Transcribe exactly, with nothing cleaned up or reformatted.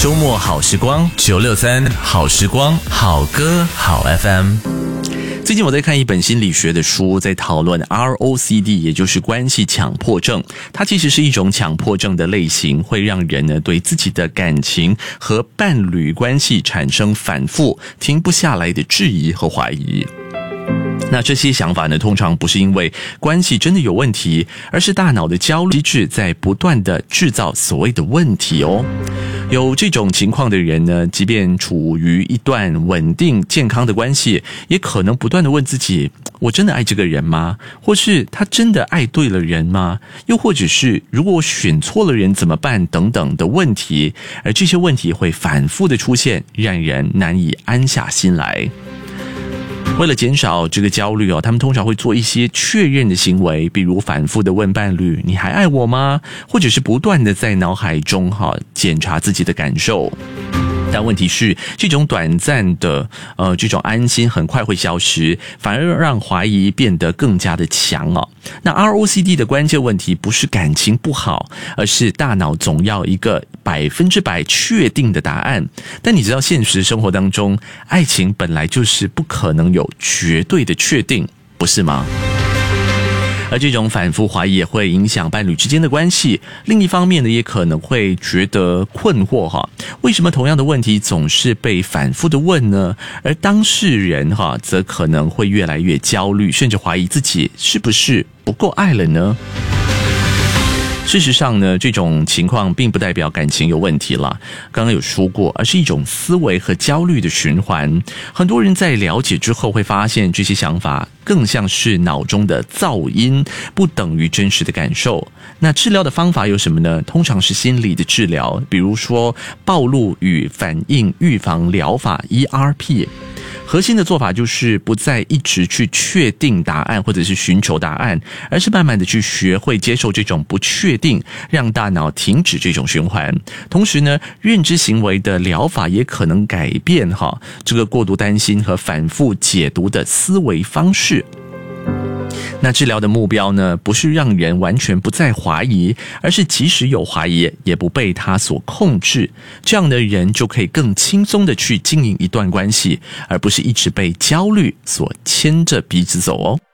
周末好时光，九六三好时光，好歌好 F M。最近我在看一本心理学的书，在讨论 R O C D， 也就是关系强迫症。它其实是一种强迫症的类型，会让人呢对自己的感情和伴侣关系产生反复、停不下来的质疑和怀疑。那这些想法呢，通常不是因为关系真的有问题，而是大脑的焦虑机制在不断的制造所谓的问题哦。有这种情况的人呢，即便处于一段稳定健康的关系，也可能不断的问自己，我真的爱这个人吗？或是他真的爱对了人吗？又或者是如果我选错了人怎么办等等的问题，而这些问题会反复的出现，让人难以安下心来。为了减少这个焦虑哦，他们通常会做一些确认的行为，比如反复的问伴侣，你还爱我吗？或者是不断的在脑海中哈检查自己的感受。但问题是，这种短暂的呃这种安心很快会消失，反而让怀疑变得更加的强哦。那 R O C D 的关键问题不是感情不好，而是大脑总要一个百分之百确定的答案。但你知道，现实生活当中，爱情本来就是不可能有绝对的确定，不是吗？而这种反复怀疑也会影响伴侣之间的关系。另一方面呢，也可能会觉得困惑哈，为什么同样的问题总是被反复的问呢？而当事人哈，则可能会越来越焦虑，甚至怀疑自己是不是不够爱了呢？事实上呢，这种情况并不代表感情有问题了，刚刚有说过，而是一种思维和焦虑的循环。很多人在了解之后会发现，这些想法更像是脑中的噪音，不等于真实的感受。那治疗的方法有什么呢？通常是心理的治疗，比如说暴露与反应预防疗法 E R P。核心的做法就是不再一直去确定答案或者是寻求答案，而是慢慢的去学会接受这种不确定，让大脑停止这种循环。同时呢，认知行为的疗法也可能改变哈这个过度担心和反复解读的思维方式。那治疗的目标呢，不是让人完全不再怀疑，而是即使有怀疑，也不被他所控制。这样的人就可以更轻松的去经营一段关系，而不是一直被焦虑所牵着鼻子走哦。